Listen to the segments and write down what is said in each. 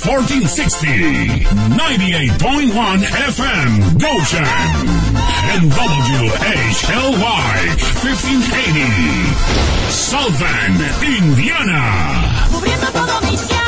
1460, 98.1 FM, Goshen, and WHLY 1580, South Bend, Indiana. Cubriendo todo Michiana.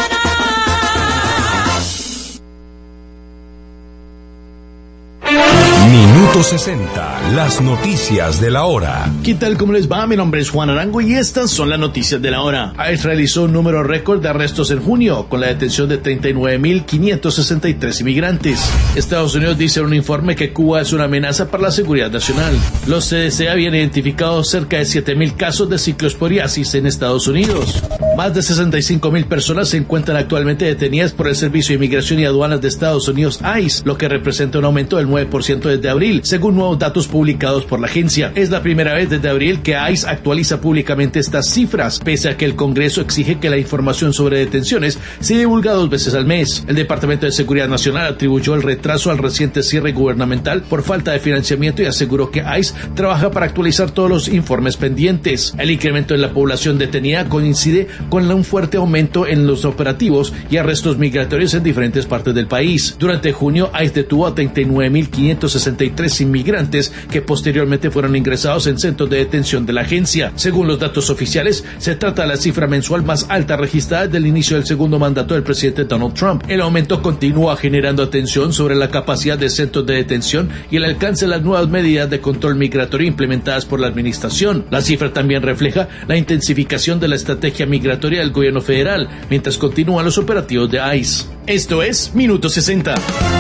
Minuto 60, las noticias de la hora. ¿Qué tal? ¿Cómo les va? Mi nombre es Juan Arango y estas son las noticias de la hora. ICE realizó un número récord de arrestos en junio, con la detención de 39.563 inmigrantes. Estados Unidos dice en un informe que Cuba es una amenaza para la seguridad nacional. Los CDC habían identificado cerca de 7.000 casos de ciclosporiasis en Estados Unidos. Más de 65.000 personas se encuentran actualmente detenidas por el Servicio de Inmigración y Aduanas de Estados Unidos, ICE, lo que representa un aumento del 9% desde abril, según nuevos datos publicados por la agencia. Es la primera vez desde abril que ICE actualiza públicamente estas cifras, pese a que el Congreso exige que la información sobre detenciones se divulga 2 veces al mes. El Departamento de Seguridad Nacional atribuyó el retraso al reciente cierre gubernamental por falta de financiamiento y aseguró que ICE trabaja para actualizar todos los informes pendientes. El incremento en la población detenida coincide con un fuerte aumento en los operativos y arrestos migratorios en diferentes partes del país. Durante junio, ICE detuvo a 39.563 inmigrantes que posteriormente fueron ingresados en centros de detención de la agencia. Según los datos oficiales, se trata de la cifra mensual más alta registrada desde el inicio del segundo mandato del presidente Donald Trump. El aumento continúa generando atención sobre la capacidad de centros de detención y el alcance de las nuevas medidas de control migratorio implementadas por la administración. La cifra también refleja la intensificación de la estrategia migratoria del gobierno federal, mientras continúan los operativos de ICE. Esto es Minuto 60.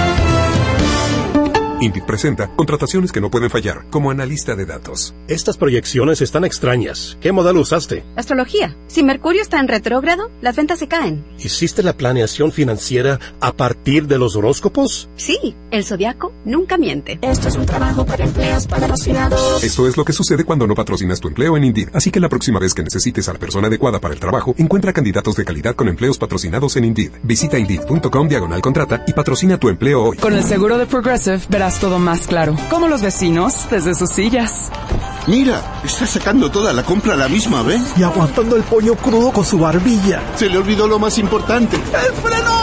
INVIT presenta contrataciones que no pueden fallar, como analista de datos. Estas proyecciones están extrañas. ¿Qué modelo usaste? Astrología. Si Mercurio está en retrógrado, las ventas se caen. ¿Hiciste la planeación financiera a partir de los horóscopos? Sí, el zodiaco nunca miente. Esto es un trabajo para empleos patrocinados. Esto es lo que sucede cuando no patrocinas tu empleo en Indeed. Así que la próxima vez que necesites a la persona adecuada para el trabajo, encuentra candidatos de calidad con empleos patrocinados en Indeed. Visita Indeed.com/contrata y patrocina tu empleo hoy. Con el seguro de Progressive verás todo más claro, como los vecinos desde sus sillas. Mira, está sacando toda la compra a la misma vez. Y aguantando el pollo crudo con su barbilla. Se le olvidó lo más importante. ¡El freno!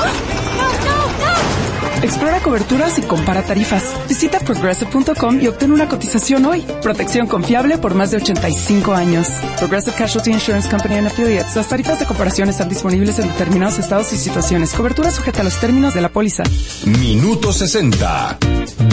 Explora coberturas y compara tarifas. Visita Progressive.com y obtén una cotización hoy. Protección confiable por más de 85 años. Progressive Casualty Insurance Company and Affiliates. Las tarifas de comparación están disponibles en determinados estados y situaciones. Cobertura sujeta a los términos de la póliza. Minuto 60.